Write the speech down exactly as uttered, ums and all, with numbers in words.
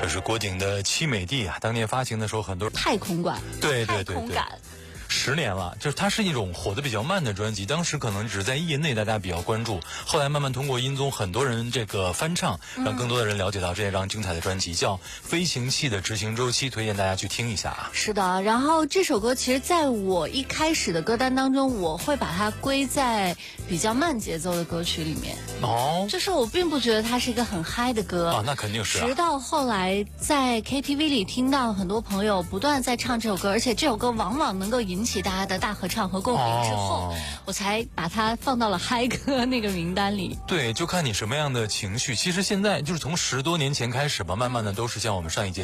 这是国鼎的七美地啊，当年发行的时候很多太空馆， 对对对对。 太空感。 十年了，就是它是一种火得比较慢的专辑，当时可能只是在业内大家比较关注，后来慢慢通过音综很多人这个翻唱，让更多的人了解到这张精彩的专辑，叫《飞行器的执行周期》，推荐大家去听一下啊。 是的，然后这首歌其实在我一开始的歌单当中，我会把它归在比较慢节奏的歌曲里面。 哦， 就是我并不觉得它是一个很嗨的歌啊，那肯定是啊。 直到后来在 K T V 里听到很多朋友不断在唱这首歌，而且这首歌往往能够引起大家的大合唱和共鸣之后，哦，我才把它放到了嗨歌那个名单里。 对，就看你什么样的情绪。其实现在就是从十多年前开始吧，慢慢的都是像我们上一节